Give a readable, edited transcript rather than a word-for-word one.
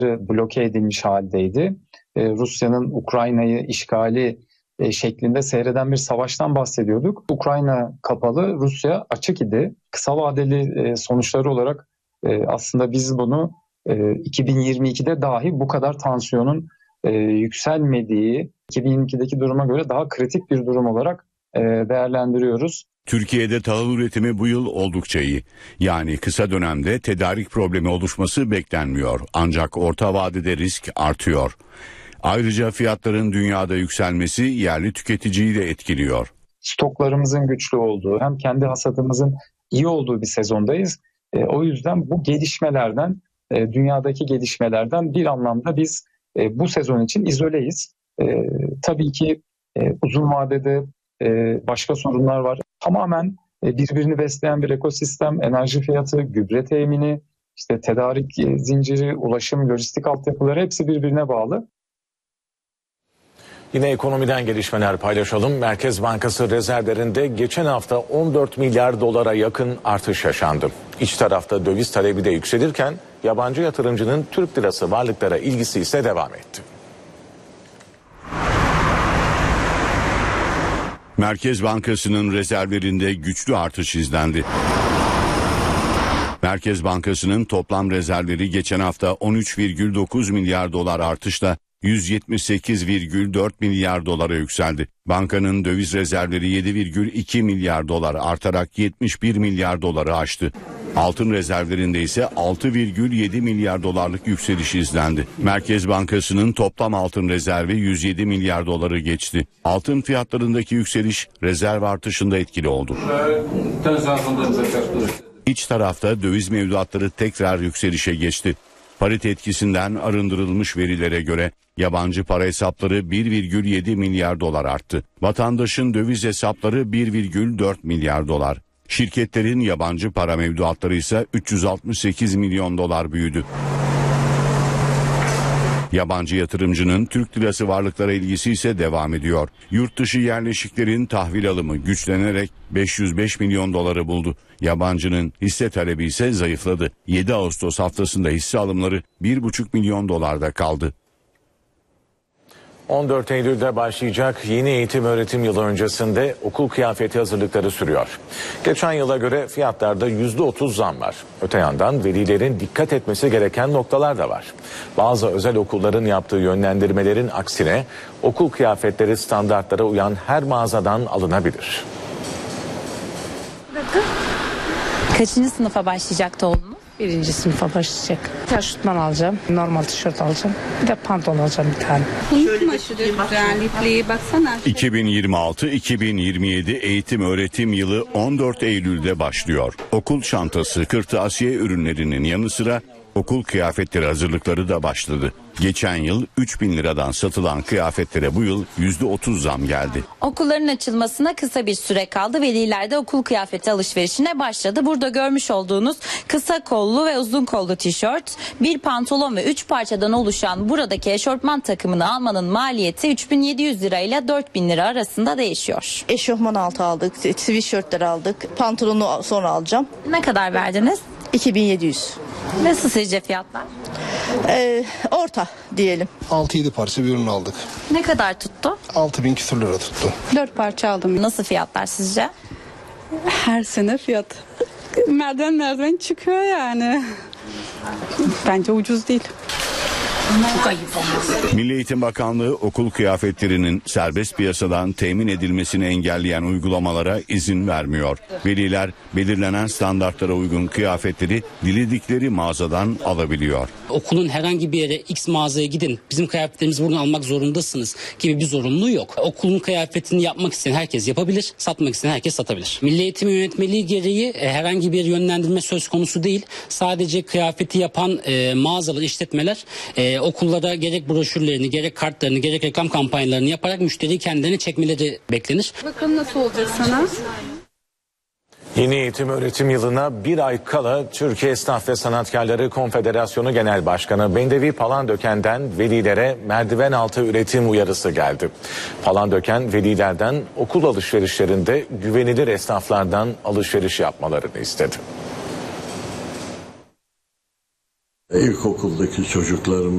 bloke edilmiş haldeydi. Rusya'nın Ukrayna'yı işgali şeklinde seyreden bir savaştan bahsediyorduk. Ukrayna kapalı, Rusya açık idi. Kısa vadeli sonuçları olarak aslında biz bunu 2022'de dahi bu kadar tansiyonun yükselmediği, 2022'deki duruma göre daha kritik bir durum olarak değerlendiriyoruz. Türkiye'de tahıl üretimi bu yıl oldukça iyi. Yani kısa dönemde tedarik problemi oluşması beklenmiyor. Ancak orta vadede risk artıyor. Ayrıca fiyatların dünyada yükselmesi yerli tüketiciyi de etkiliyor. Stoklarımızın güçlü olduğu, hem kendi hasadımızın iyi olduğu bir sezondayız. O yüzden bu gelişmelerden, dünyadaki gelişmelerden bir anlamda biz bu sezon için izoleyiz. Tabii ki uzun vadede başka sorunlar var. Tamamen birbirini besleyen bir ekosistem, enerji fiyatı, gübre temini, işte tedarik zinciri, ulaşım, lojistik altyapıları hepsi birbirine bağlı. Yine ekonomiden gelişmeler paylaşalım. Merkez Bankası rezervlerinde geçen hafta 14 milyar dolara yakın artış yaşandı. İç tarafta döviz talebi de yükselirken yabancı yatırımcının Türk lirası varlıklara ilgisi ise devam etti. Merkez Bankası'nın rezervlerinde güçlü artış izlendi. Merkez Bankası'nın toplam rezervleri geçen hafta 13,9 milyar dolar artışla 178,4 milyar dolara yükseldi. Bankanın döviz rezervleri 7,2 milyar dolar artarak 71 milyar doları aştı. Altın rezervlerinde ise 6,7 milyar dolarlık yükseliş izlendi. Merkez Bankası'nın toplam altın rezervi 107 milyar doları geçti. Altın fiyatlarındaki yükseliş rezerv artışında etkili oldu. İç tarafta döviz mevduatları tekrar yükselişe geçti. Parite etkisinden arındırılmış verilere göre yabancı para hesapları 1,7 milyar dolar arttı. Vatandaşın döviz hesapları 1,4 milyar dolar. Şirketlerin yabancı para mevduatları ise 368 milyon dolar büyüdü. Yabancı yatırımcının Türk lirası varlıklara ilgisi ise devam ediyor. Yurt dışı yerleşiklerin tahvil alımı güçlenerek 505 milyon doları buldu. Yabancının hisse talebi ise zayıfladı. 7 Ağustos haftasında hisse alımları 1,5 milyon dolarda kaldı. 14 Eylül'de başlayacak yeni eğitim öğretim yılı öncesinde okul kıyafeti hazırlıkları sürüyor. Geçen yıla göre fiyatlarda %30 zam var. Öte yandan velilerin dikkat etmesi gereken noktalar da var. Bazı özel okulların yaptığı yönlendirmelerin aksine okul kıyafetleri standartlara uyan her mağazadan alınabilir. Kaçıncı sınıfa başlayacaktı oğlunuz? 1. sınıfa başlayacak. Şortman alacağım, normal tişört alacağım. Bir de pantolon alacağım bir tane. Unutma şu güzellikliği baksana. 2026-2027 eğitim öğretim yılı 14 Eylül'de başlıyor. Okul çantası, kırtasiye ürünlerinin yanı sıra okul kıyafetleri hazırlıkları da başladı. Geçen yıl 3.000 liradan satılan kıyafetlere bu yıl %30 zam geldi. Okulların açılmasına kısa bir süre kaldı. Veliler de okul kıyafeti alışverişine başladı. Burada görmüş olduğunuz kısa kollu ve uzun kollu tişört, bir pantolon ve 3 parçadan oluşan buradaki eşofman takımını almanın maliyeti 3.700 lira ile 4.000 lira arasında değişiyor. Eşofman altı aldık, sweatshirtler aldık, pantolonu sonra alacağım. Ne kadar verdiniz? 2700. Nasıl sizce fiyatlar? Orta diyelim. 6-7 parça bir ürün aldık. Ne kadar tuttu? 6.000 küsur lira tuttu. 4 parça aldım. Nasıl fiyatlar sizce? Her sene fiyat. Merdiven çıkıyor yani. Bence ucuz değil. Milli Eğitim Bakanlığı okul kıyafetlerinin serbest piyasadan temin edilmesini engelleyen uygulamalara izin vermiyor. Veliler belirlenen standartlara uygun kıyafetleri diledikleri mağazadan alabiliyor. Okulun herhangi bir yere X mağazaya gidin, bizim kıyafetlerimizi buradan almak zorundasınız gibi bir zorunluluğu yok. Okulun kıyafetini yapmak isteyen herkes yapabilir, satmak isteyen herkes satabilir. Milli Eğitim Yönetmeliği gereği herhangi bir yönlendirme söz konusu değil. Sadece kıyafeti yapan mağazalar, işletmeler okullara gerek broşürlerini, gerek kartlarını, gerek reklam kampanyalarını yaparak müşteriyi kendilerine çekmeleri beklenir. Bakalım nasıl olacak sana? Yeni eğitim öğretim yılına bir ay kala Türkiye Esnaf ve Sanatkarları Konfederasyonu Genel Başkanı Bendevi Palandöken'den velilere merdiven altı üretim uyarısı geldi. Palandöken velilerden okul alışverişlerinde güvenilir esnaflardan alışveriş yapmalarını istedi. İlkokuldaki çocuklarımız